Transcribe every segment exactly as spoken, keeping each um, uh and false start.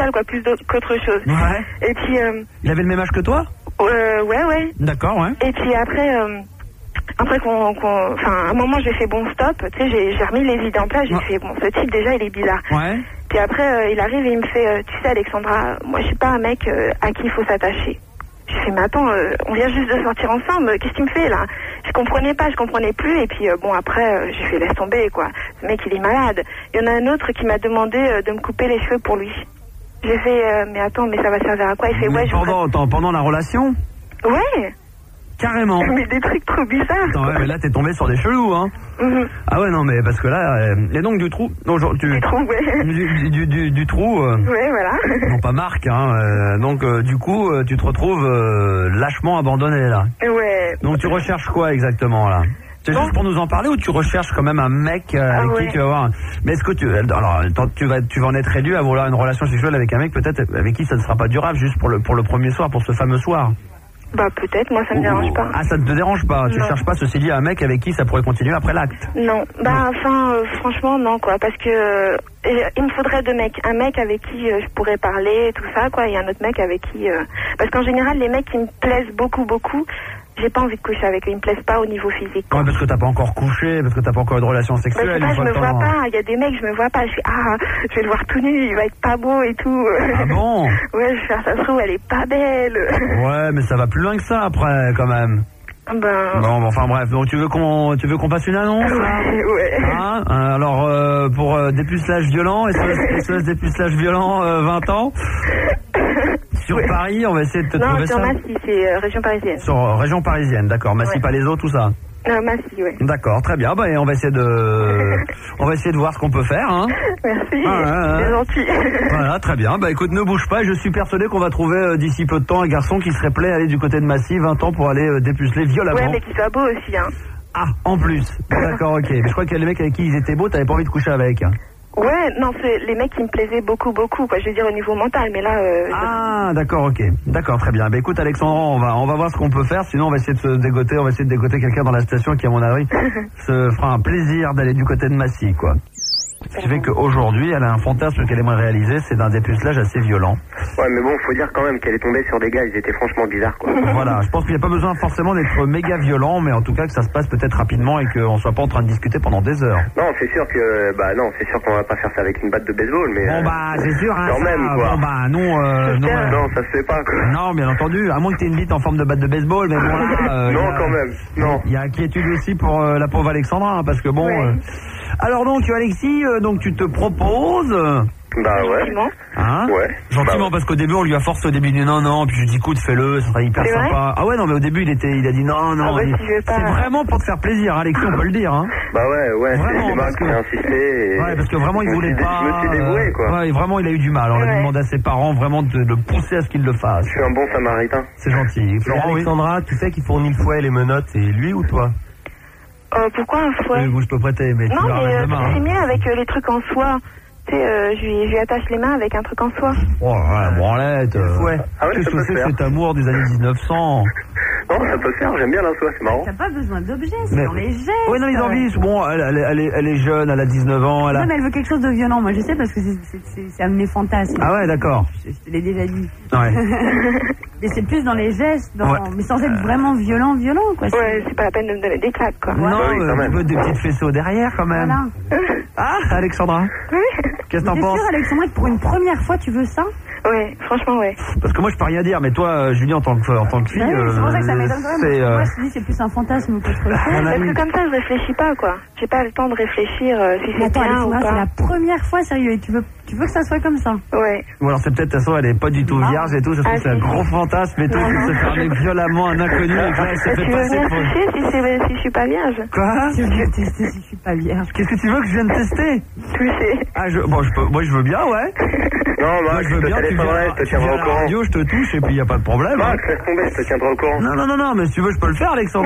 social, quoi, plus qu'autre chose. Ouais. Et puis... Euh, il avait le même âge que toi? euh, Ouais, ouais. D'accord, ouais. Et puis après... Euh, Après qu'on, qu'on, enfin, à un moment, j'ai fait bon stop, tu sais, j'ai, j'ai remis les idées en place, j'ai ouais. fait bon, ce type déjà, il est bizarre. Ouais. Puis après, euh, il arrive et il me fait, euh, tu sais, Alexandra, moi, je suis pas un mec euh, à qui il faut s'attacher. Je fais, mais attends, euh, on vient juste de sortir ensemble, qu'est-ce qu'il me fait là? Je comprenais pas, je comprenais plus, et puis euh, bon, après, euh, j'ai fait laisse tomber, quoi. Ce mec, il est malade. Il y en a un autre qui m'a demandé euh, de me couper les cheveux pour lui. J'ai fait, euh, mais attends, mais ça va servir à quoi? Il fait, mais ouais, je pendant, attends, pendant la relation? Ouais. Carrément. Mais des trucs trop bizarres. Attends, ouais, mais là, t'es tombé sur des chelous, hein. Mm-hmm. Ah ouais, non, mais parce que là, euh, et donc du trou, non, genre, tu, du trou, ouais. Du, du, du, du trou. Euh, ouais, voilà. Non, pas Marc, hein. Euh, donc, euh, du coup, euh, tu te retrouves euh, lâchement abandonné, là. Ouais. Donc, tu recherches quoi exactement, là? C'est bon. Juste pour nous en parler ou tu recherches quand même un mec euh, ah avec ouais. qui tu vas voir? Mais est-ce que tu, alors, tu vas, tu vas en être réduit à vouloir une relation sexuelle avec un mec peut-être avec qui ça ne sera pas durable, juste pour le, pour le premier soir, pour ce fameux soir? Bah peut-être, moi ça me dérange pas. Ah, ça ne te dérange pas? Non. Tu cherches pas ceci dit un mec avec qui ça pourrait continuer après l'acte? Non, bah enfin euh, franchement non quoi, parce que euh, il me faudrait deux mecs, un mec avec qui euh, je pourrais parler tout ça quoi, et un autre mec avec qui euh... parce qu'en général les mecs qui me plaisent beaucoup beaucoup, j'ai pas envie de coucher avec eux, ils me plaisent pas au niveau physique. Ouais, parce que t'as pas encore couché, parce que t'as pas encore eu de relation sexuelle. Bah, je sais pas, je me vois pas, il y a des mecs, je me vois pas, je fais ah, je vais le voir tout nu, il va être pas beau et tout. Ah bon? Ouais, je vais faire ça se trouve, elle est pas belle. Ouais, mais ça va plus loin que ça après quand même. Ben... Bon, enfin bref, donc tu veux qu'on tu veux qu'on passe une annonce? Ouais, ouais. Hein? Alors euh, pour euh, dépucelage violent, S O S, S O S dépucelage violent euh, vingt ans. Sur oui. Paris, on va essayer de te non, trouver sur ça. Non, sur Massy, c'est euh, région parisienne. Sur euh, région parisienne, d'accord. Massy, ouais. Palaiseau, tout ça. Euh, Massy, oui. D'accord, très bien. Bah, on va essayer de, on va essayer de voir ce qu'on peut faire. Hein. Merci. Ah, ah, c'est gentil. Voilà, très bien. Bah, écoute, ne bouge pas. Je suis persuadé qu'on va trouver euh, d'ici peu de temps un garçon qui serait prêt à aller du côté de Massy, vingt ans, pour aller euh, dépuceler violemment. Ouais, mais qui soit beau aussi, hein. Ah, en plus. D'accord, ok. Mais je crois que les mecs avec qui ils étaient beaux, t'avais pas envie de coucher avec. Hein. Ouais, non, c'est les mecs qui me plaisaient beaucoup, beaucoup, quoi. Je veux dire au niveau mental, mais là. Euh, ah, je... d'accord, ok, d'accord, très bien. Ben écoute, Alexandra, on va, on va voir ce qu'on peut faire. Sinon, on va essayer de se dégoter, on va essayer de dégoter quelqu'un dans la station qui, à mon avis, se fera un plaisir d'aller du côté de Massy, quoi. Ce qui fait qu'aujourd'hui, elle a un fantasme qu'elle aimerait réaliser, c'est d'un dépucelage assez violent. Ouais, mais bon, faut dire quand même qu'elle est tombée sur des gars, ils étaient franchement bizarres, quoi. Voilà, je pense qu'il n'y a pas besoin forcément d'être méga violent, mais en tout cas que ça se passe peut-être rapidement et qu'on soit pas en train de discuter pendant des heures. Non, c'est sûr que, bah non, c'est sûr qu'on va pas faire ça avec une batte de baseball, mais... Bon bah, c'est sûr, hein, quand ça, même, quoi. Bon bah, non, euh, non, euh... non, ça se fait pas, quoi. Non, bien entendu, à moins que t'aies une bite en forme de batte de baseball, mais bon là... Euh, non, a, quand même, non. Il y a inquiétude aussi pour euh, la pauvre Alexandra, hein, parce que bon... Ouais. Euh... Alors donc, Alexis, euh, donc tu te proposes... Bah ouais. Gentiment. Hein? Ouais. Gentiment, bah, parce qu'au début on lui a forcé, au début il dit non non, puis je lui dis écoute fais-le, ça sera hyper c'est sympa. Vrai ah ouais non mais au début il était, il a dit non non. Ah ouais, il... si je veux pas... C'est vraiment pour te faire plaisir, Alexis, on peut le dire. Hein. Bah ouais ouais. Vraiment, c'est Marc que... qui a insisté. Et... Ouais parce que vraiment il voulait pas. Je me suis dévoué quoi. Ouais vraiment il a eu du mal. On ouais. a demandé à ses parents vraiment de le pousser à ce qu'il le fasse. Je suis un bon samaritain. C'est gentil. Florent, Alexandra, oui. Tu sais qui fournit le fouet et les menottes, c'est lui ou toi? Euh, pourquoi un fouet? Oui, je peux prêter, mais non, tu mais euh, demain, c'est hein. mieux avec euh, les trucs en soie. Tu sais, euh, je, lui, je lui attache les mains avec un truc en soie. Oh, ouais, branlette. Euh, ouais. Ah ouais, qu'est-ce que c'est que cet amour des années dix-neuf cents? Non, ça peut se faire, j'aime bien la soie, c'est marrant. T'as pas besoin d'objets, c'est mais... dans les gestes. Oui, non, ils en visent. Bon, elle, elle, elle, est, elle est jeune, elle a dix-neuf ans. Elle a... Non, mais elle veut quelque chose de violent, moi je sais, parce que c'est un de mes fantasmes. Ah ouais, d'accord. Je, je te l'ai déjà dit. Ouais. Mais c'est plus dans les gestes, dans... ouais. mais sans être vraiment violent, violent, quoi. Ouais, c'est pas la peine de me donner des claques, quoi. Non, bah oui, euh, tu veux des petites faisceaux derrière, quand même. Voilà. Ah, Alexandra. Oui. Qu'est-ce que t'en penses? T'es sûre, Alexandra, que pour une première fois, tu veux ça? Ouais, franchement, ouais. Parce que moi, je peux rien dire, mais toi, euh, Julie, en tant que, en tant que fille, ouais, euh, c'est pour ça que ça m'étonne quand même. c'est, euh... Moi, je te dis, c'est plus un fantasme qu'autre chose. Parce que comme ça, je réfléchis pas, quoi. J'ai pas le temps de réfléchir euh, si c'est bien Alexandra, ou pas. c'est la première fois, sérieux, et tu veux, tu veux que ça soit comme ça? Ouais. Ou alors c'est peut-être, de toute façon, elle est pas du tout Ah. vierge et tout, ça se Ah, trouve, c'est un si. gros fantasme et tout, Non, qui non. se fermer violemment un inconnu et que là, elle se fait Tu veux passer venir pour... toucher si, c'est- si je suis pas vierge? Quoi? Tu veux tester si je suis pas vierge? Qu'est-ce que tu veux que je vienne tester? Toucher. Ah, je, bon, je peux, moi, je veux bien, ouais. Non, Moi, Max, je je veux te bien, tu téléphonerai, viens, je te tu tiendrai viens au à la courant. radio, je te touche et puis y a pas de problème. hein. Max, laisse tomber, je te tiendrai au courant. Non, non, non, non, mais si tu veux, je peux le faire, Alexandre.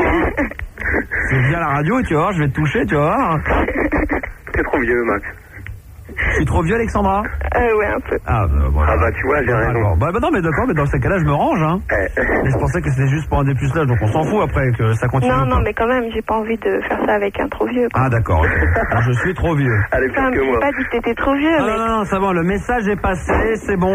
Tu viens à la radio et tu vas voir, je vais te toucher, tu vas voir. T'es trop vieux, Max. Je suis trop vieux, Alexandra? Euh, ouais, un peu. Ah, bah, voilà. Ah bah, tu vois, j'ai Bah, raison. d'accord. Bah, bah non, mais d'accord, mais dans ces cas-là, je me range, hein. Eh. Mais je pensais que c'était juste pour un dépucelage, donc on s'en fout après que ça continue. Non, ou non, pas. mais quand même, j'ai pas envie de faire ça avec un trop vieux, quoi. Ah, d'accord, ok. Alors, je suis trop vieux. Allez, plus Enfin, que j'ai moi. pas dit que t'étais trop vieux, Non, mais... non, non, ça va, le message est passé, c'est bon.